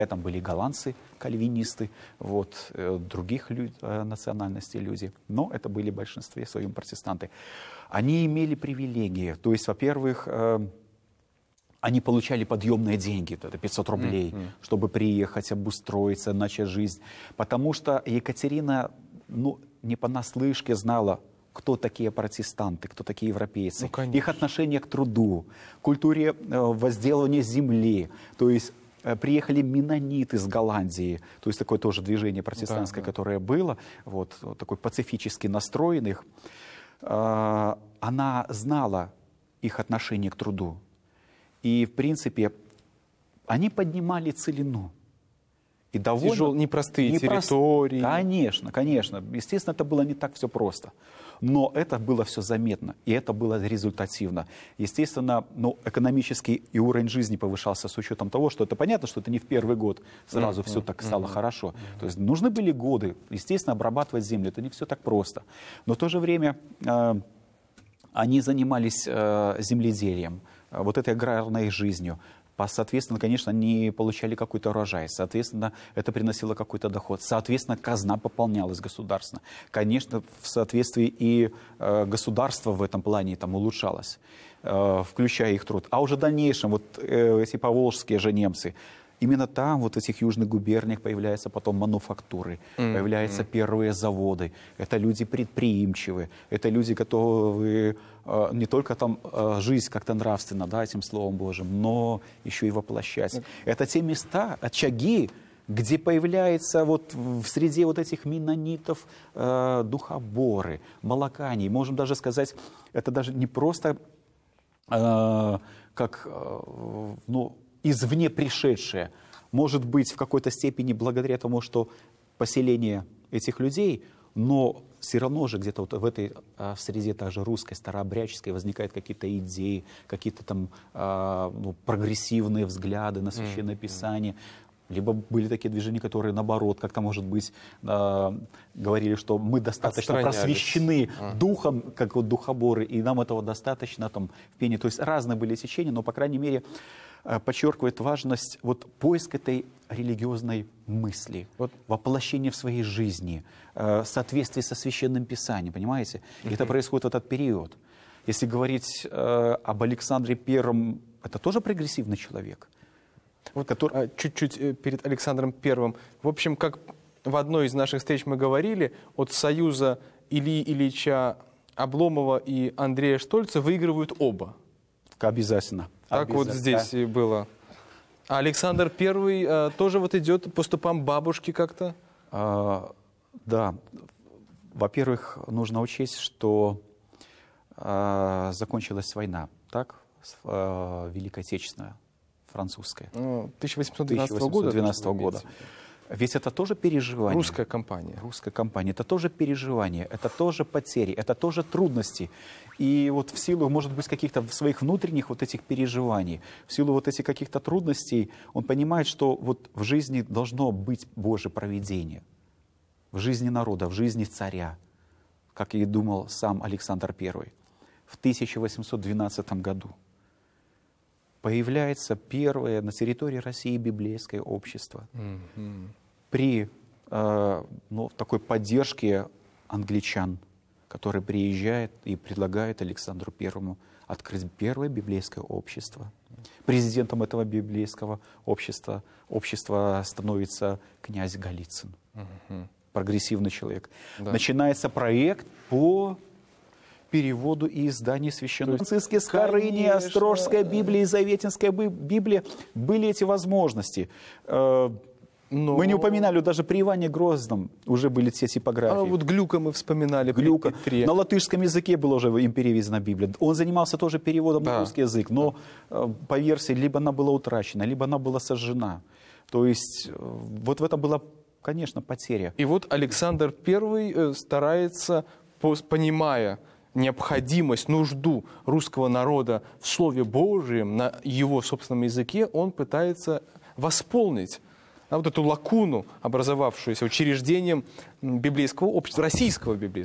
Там были голландцы, кальвинисты, вот, других национальностей люди. Но это были в большинстве своем протестанты. Они имели привилегии. То есть, во-первых, они получали подъемные деньги, это 500 рублей, чтобы приехать, обустроиться, начать жизнь. Потому что Екатерина, не понаслышке знала, кто такие протестанты, кто такие европейцы. Их отношение к труду, культуре возделывания земли. То есть приехали меннониты из Голландии, то есть такое тоже движение протестантское, которое было, вот такой пацифически настроенных. Она знала их отношение к труду. И, в принципе, они поднимали целину. И довольно непростые территории. Конечно, конечно. Естественно, это было не так все просто. Но это было все заметно, и это было результативно. Естественно, экономический и уровень жизни повышался с учетом того, что это понятно, что это не в первый год сразу все так стало хорошо. То есть нужны были годы, естественно, обрабатывать землю. Это не все так просто. Но в то же время они занимались земледелием, вот этой аграрной жизнью. Соответственно, конечно, они получали какой-то урожай. Соответственно, это приносило какой-то доход. Соответственно, казна пополнялась государственно. Конечно, в соответствии и государство в этом плане там улучшалось, включая их труд. А уже в дальнейшем, вот эти поволжские же немцы, именно там, вот в этих южных губерниях, появляются потом мануфактуры, появляются первые заводы. Это люди предприимчивые, это люди, которые не только там жизнь как-то нравственно, да, этим Словом Божьим, но еще и воплощать. Это те места, очаги, где появляются вот в среде вот этих меннонитов духоборы, молокане. Можем даже сказать, это даже не просто как, извне пришедшие. Может быть, в какой-то степени благодаря тому, что поселение этих людей, но все равно же где-то вот в этой среде также русской, старообрядческой возникают какие-то идеи, какие-то там прогрессивные взгляды на Священное Писание. Либо были такие движения, которые, наоборот, как-то, может быть, говорили, что мы достаточно просвещены духом, как вот духоборы, и нам этого достаточно там в пении. То есть разные были течения, но, по крайней мере, подчеркивает важность вот поиска этой религиозной мысли, воплощения в своей жизни, соответствия со Священным Писанием, понимаете? И это происходит в этот период. Если говорить об Александре Первом, это тоже прогрессивный человек. Чуть-чуть перед Александром Первым. В общем, как в одной из наших встреч мы говорили, от союза Ильи Ильича Обломова и Андрея Штольца выигрывают оба. Обязательно. Так вот здесь и было. А Александр Первый тоже вот идет по стопам бабушки как-то? Да. Во-первых, нужно учесть, что закончилась война, так? Великая Отечественная, французская. 1812 года. Ведь это тоже переживание. Русская кампания. Русская кампания. Это тоже переживание, это тоже потери, это тоже трудности. И вот в силу, может быть, каких-то своих внутренних вот этих переживаний, в силу вот этих каких-то трудностей, он понимает, что вот в жизни должно быть Божье провидение. В жизни народа, в жизни царя, как и думал сам Александр I. В 1812 году появляется первое на территории России библейское общество. При такой поддержке англичан, которые приезжают и предлагают Александру Первому открыть первое библейское общество. Президентом этого библейского общества становится князь Голицын. Прогрессивный человек. Да. Начинается проект по переводу и изданию священного. Франциские Скорыни, Острожская Библия и Заветинская Библия, были эти возможности. Мы не упоминали, даже при Иване Грозном уже были те типографии. А вот Глюка мы вспоминали. Глюка. На латышском языке была уже им переведена Библия. Он занимался тоже переводом на русский язык, но по версии либо она была утрачена, либо она была сожжена. То есть вот в этом была, конечно, потеря. И вот Александр I старается, понимая необходимость, нужду русского народа в Слове Божьем, на его собственном языке, он пытается восполнить вот эту лакуну, образовавшуюся учреждением библейского общества, российского библейского.